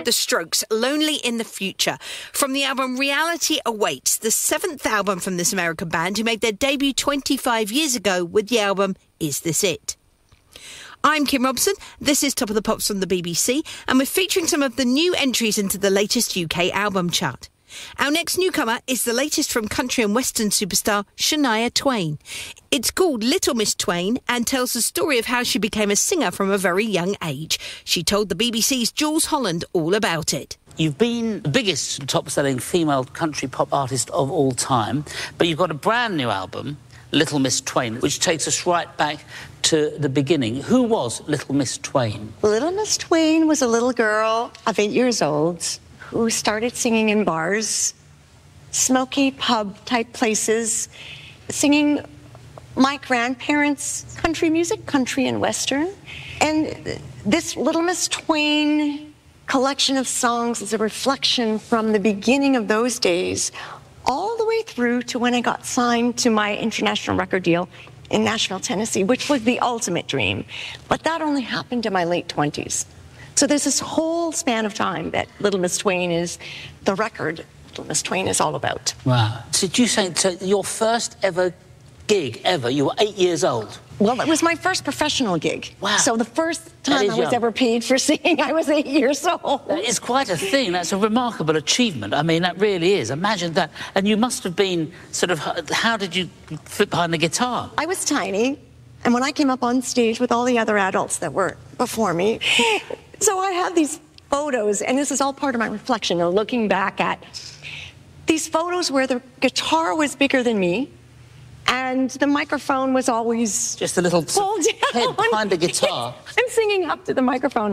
The Strokes, Lonely in the Future. From the album Reality Awaits, the seventh album from this American band who made their debut 25 years ago with the album Is This It? I'm Kim Robson. This is Top of the Pops from the BBC, and we're featuring some of the new entries into the latest UK album chart. Our next newcomer is the latest from country and western superstar Shania Twain. It's called Little Miss Twain and tells the story of how she became a singer from a very young age. She told the BBC's Jules Holland all about it. You've been the biggest top-selling female country pop artist of all time, but you've got a brand new album, Little Miss Twain, which takes us right back to the beginning. Who was Little Miss Twain? Little Miss Twain was a little girl of 8 years old who started singing in bars, smoky pub-type places, singing my grandparents' country music, country and western. And this Little Miss Twain collection of songs is a reflection from the beginning of those days all the way through to when I got signed to my international record deal in Nashville, Tennessee, which was the ultimate dream. But that only happened in my late 20s. So there's this whole span of time that Little Miss Twain is the record Little Miss Twain is all about. Wow. So did you say, so your first ever gig ever, you were 8 years old? Well, it was my first professional gig. Wow. So the first time I was ever paid for singing, I was 8 years old. That is quite a thing. That's a remarkable achievement. I mean, that really is. Imagine that. And you must have been sort of, how did you fit behind the guitar? I was tiny, and when I came up on stage with all the other adults that were before me, so I have these photos, and this is all part of my reflection, of looking back at these photos where the guitar was bigger than me, and the microphone was always just a little pulled head behind the guitar. I'm singing up to the microphone.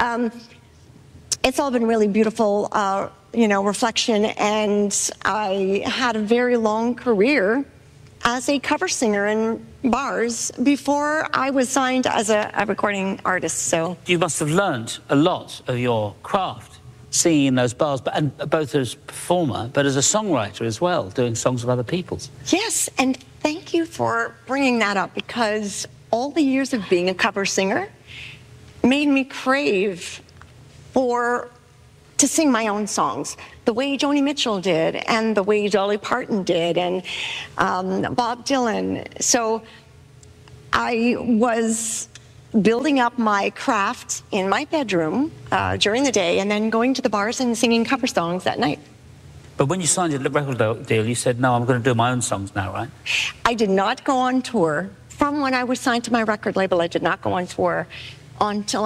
It's all been really beautiful, reflection, and I had a very long career as a cover singer in bars before I was signed as a recording artist. So you must have learned a lot of your craft singing in those bars, and both as a performer but as a songwriter as well, doing songs of other people's. Yes, and thank you for bringing that up, because all the years of being a cover singer made me crave to sing my own songs, the way Joni Mitchell did, and the way Dolly Parton did, and Bob Dylan. So I was building up my craft in my bedroom during the day, and then going to the bars and singing cover songs at night. But when you signed your record deal, you said, no, I'm going to do my own songs now, right? I did not go on tour. From when I was signed to my record label, I did not go on tour until